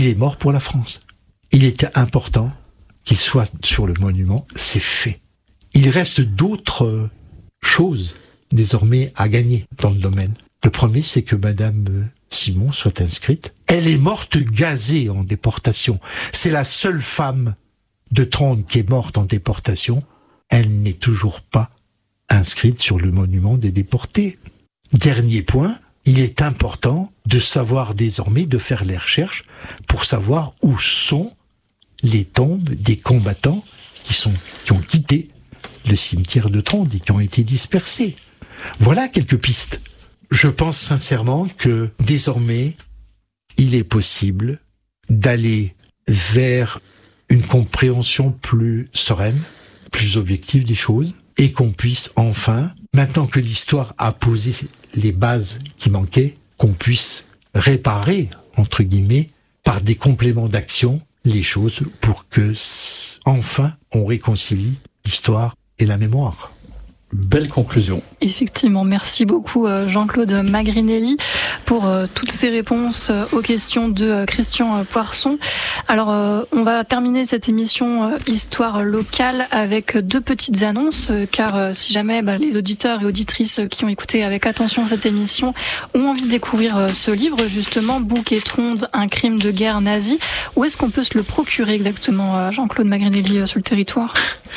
il est mort pour la France. Il était important qu'il soit sur le monument, c'est fait. Il reste d'autres choses désormais à gagner dans le domaine. Le premier, c'est que Madame Simon soit inscrite. Elle est morte gazée en déportation. C'est la seule femme de Tronde qui est morte en déportation. Elle n'est toujours pas inscrite sur le monument des déportés. Dernier point, il est important de savoir désormais, de faire les recherches pour savoir où sont les tombes des combattants qui ont quitté le cimetière de Tronde et qui ont été dispersés. Voilà quelques pistes. Je pense sincèrement que désormais, il est possible d'aller vers une compréhension plus sereine, plus objective des choses, et qu'on puisse enfin, maintenant que l'histoire a posé les bases qui manquaient, qu'on puisse réparer, entre guillemets, par des compléments d'action, les choses pour que, enfin, on réconcilie l'histoire et la mémoire. Belle conclusion. Effectivement, merci beaucoup Jean-Claude Magrinelli pour toutes ces réponses aux questions de Christian Poirson. Alors, on va terminer cette émission Histoire locale avec deux petites annonces, car si jamais les auditeurs et auditrices qui ont écouté avec attention cette émission ont envie de découvrir ce livre, justement, Bouc et Tronde, un crime de guerre nazi, où est-ce qu'on peut se le procurer exactement, Jean-Claude Magrinelli, sur le territoire ?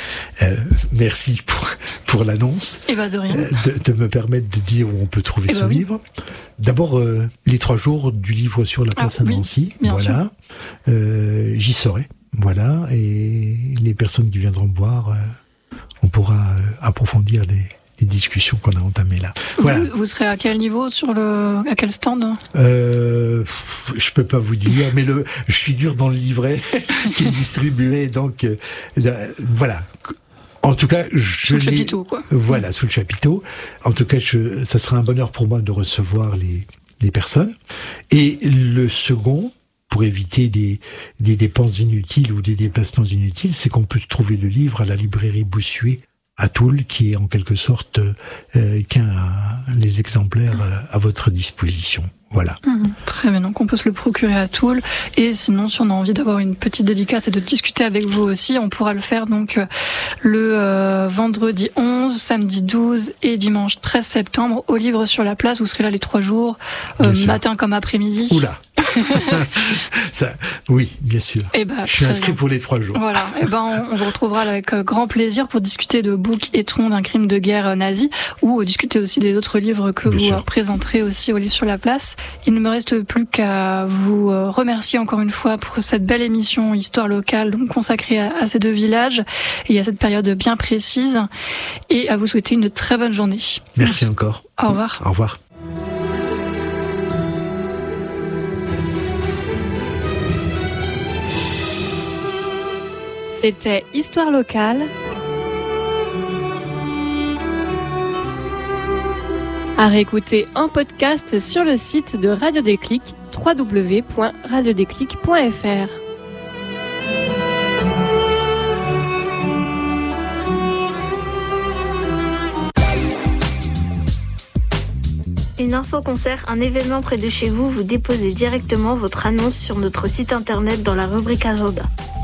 Merci pour l'annonce. De rien. De me permettre de dire où on peut trouver ce livre. D'abord, les 3 jours du livre sur la place à Nancy. Voilà. J'y serai. Voilà. Et les personnes qui viendront boire, on pourra approfondir les discussions qu'on a entamées là. Voilà. Vous serez à quel niveau à quel stand? Je peux pas vous dire, mais je figure dans le livret qui est distribué, donc voilà. En tout cas, sous le chapiteau, quoi. Voilà, sous le chapiteau. En tout cas, ça sera un bonheur pour moi de recevoir les personnes. Et le second, pour éviter des dépenses inutiles ou des déplacements inutiles, c'est qu'on peut trouver le livre à la librairie Bossuet à Toul, qui est en quelque sorte les exemplaires à votre disposition. Voilà. Très bien, donc on peut se le procurer à Toul. Et sinon, si on a envie d'avoir une petite dédicace et de discuter avec vous aussi, on pourra le faire donc le vendredi 11, samedi 12 et dimanche 13 septembre au Livre sur la Place. Vous serez là les 3 jours, matin comme après-midi. Oula. Ça, oui, bien sûr. Je suis inscrit pour les 3 jours. Voilà. On vous retrouvera avec grand plaisir pour discuter de Bouc et Tronde, un crime de guerre nazi, ou discuter aussi des autres livres que vous présenterez aussi au Livre sur la Place. Il ne me reste plus qu'à vous remercier encore une fois pour cette belle émission Histoire locale, donc consacrée à ces 2 villages et à cette période bien précise, et à vous souhaiter une très bonne journée. Merci encore. Au revoir. Au revoir. C'était Histoire locale. À réécouter en podcast sur le site de Radio Déclic, www.radiodéclic.fr. Une info-concert, un événement près de chez vous, vous déposez directement votre annonce sur notre site internet dans la rubrique Agenda.